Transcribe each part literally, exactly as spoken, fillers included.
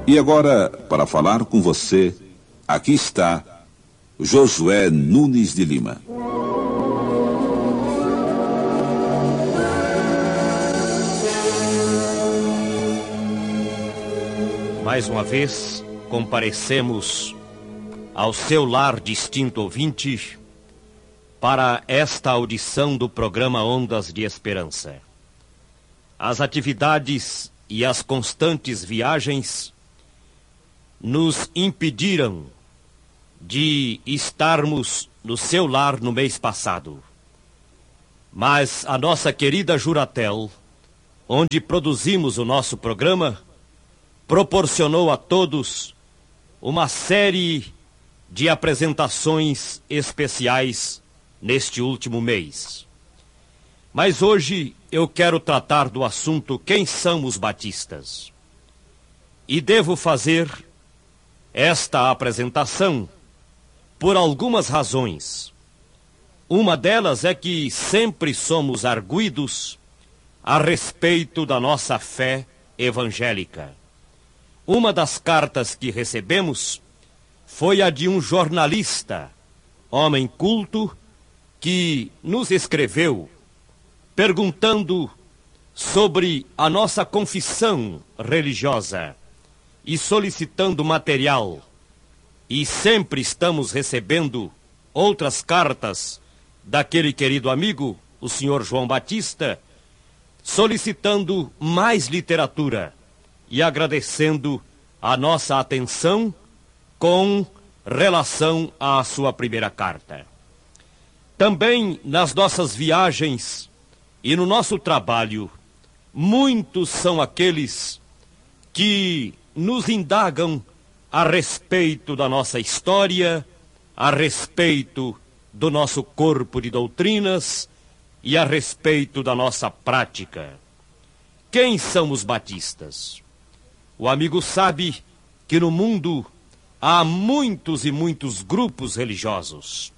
E agora, para falar com você, aqui está Josué Nunes de Lima. Mais uma vez, comparecemos ao seu lar, distinto ouvinte, para esta audição do programa Ondas de Esperança. As atividades e as constantes viagens nos impediram de estarmos no seu lar no mês passado. Mas a nossa querida Juratel, onde produzimos o nosso programa, proporcionou a todos uma série de apresentações especiais neste último mês. Mas hoje eu quero tratar do assunto quem são os batistas. E devo fazer esta apresentação por algumas razões. Uma delas é que sempre somos arguidos a respeito da nossa fé evangélica. Uma das cartas que recebemos foi a de um jornalista, homem culto, que nos escreveu perguntando sobre a nossa confissão religiosa e solicitando material. E sempre estamos recebendo outras cartas daquele querido amigo, o senhor João Batista, solicitando mais literatura e agradecendo a nossa atenção com relação à sua primeira carta. Também nas nossas viagens e no nosso trabalho, muitos são aqueles que nos indagam a respeito da nossa história, a respeito do nosso corpo de doutrinas e a respeito da nossa prática. Quem são os batistas? O amigo sabe que no mundo há muitos e muitos grupos religiosos.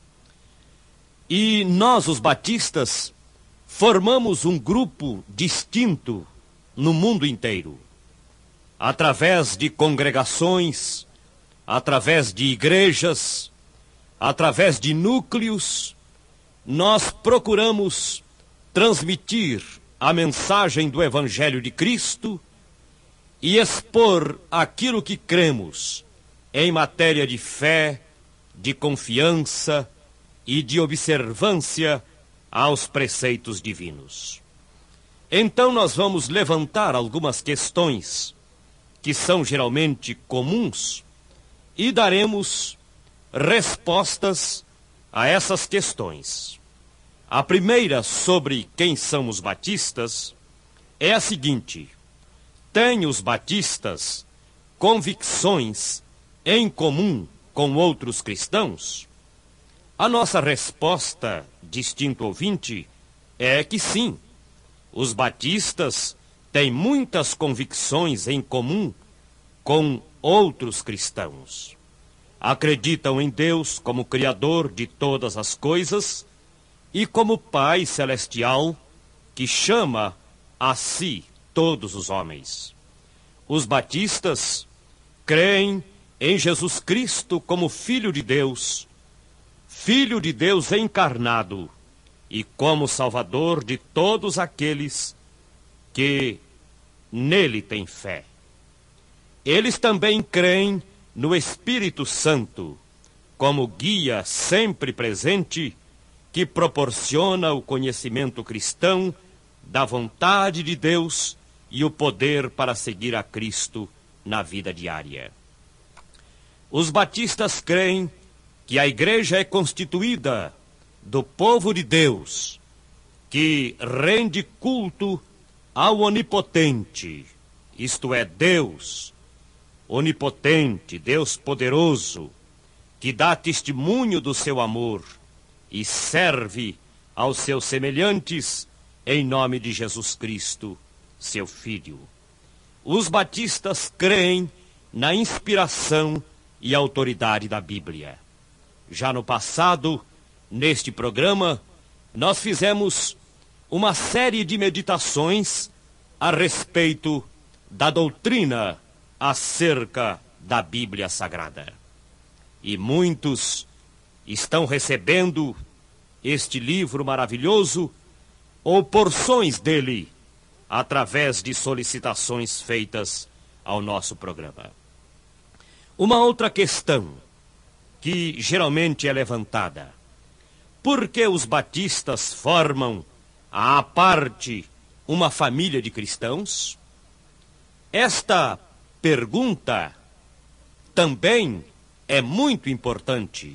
E nós, os batistas, formamos um grupo distinto no mundo inteiro. Através de congregações, através de igrejas, através de núcleos, nós procuramos transmitir a mensagem do Evangelho de Cristo e expor aquilo que cremos em matéria de fé, de confiança e de observância aos preceitos divinos. Então nós vamos levantar algumas questões que são geralmente comuns, e daremos respostas a essas questões. A primeira, sobre quem são os batistas, é a seguinte: têm os batistas convicções em comum com outros cristãos? A nossa resposta, distinto ouvinte, é que sim. Os batistas têm muitas convicções em comum com outros cristãos. Acreditam em Deus como Criador de todas as coisas e como Pai Celestial que chama a si todos os homens. Os batistas creem em Jesus Cristo como Filho de Deus, Filho de Deus encarnado e como Salvador de todos aqueles que nele têm fé. Eles também creem no Espírito Santo, como guia sempre presente, que proporciona o conhecimento cristão da vontade de Deus e o poder para seguir a Cristo na vida diária. Os batistas creem que a igreja é constituída do povo de Deus, que rende culto ao Onipotente, isto é, Deus, onipotente, Deus poderoso, que dá testemunho do seu amor e serve aos seus semelhantes em nome de Jesus Cristo, seu Filho. Os batistas creem na inspiração e autoridade da Bíblia. Já no passado, neste programa, nós fizemos uma série de meditações a respeito da doutrina acerca da Bíblia Sagrada. E muitos estão recebendo este livro maravilhoso ou porções dele através de solicitações feitas ao nosso programa. Uma outra questão que geralmente é levantada: por que os batistas formam à parte uma família de cristãos? Esta pergunta também é muito importante.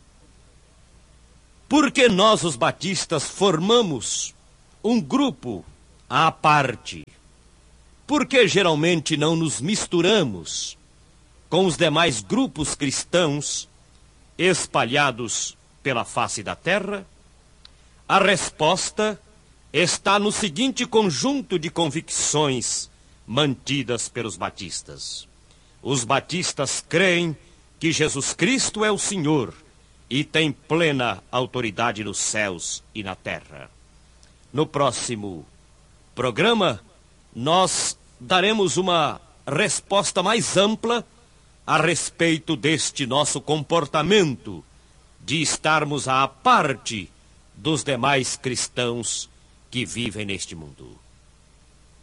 Por que nós, os batistas, formamos um grupo à parte? Por que geralmente não nos misturamos com os demais grupos cristãos espalhados pela face da terra? A resposta está no seguinte conjunto de convicções mantidas pelos batistas. Os batistas creem que Jesus Cristo é o Senhor e tem plena autoridade nos céus e na terra. No próximo programa, nós daremos uma resposta mais ampla a respeito deste nosso comportamento de estarmos à parte dos demais cristãos que vivem neste mundo.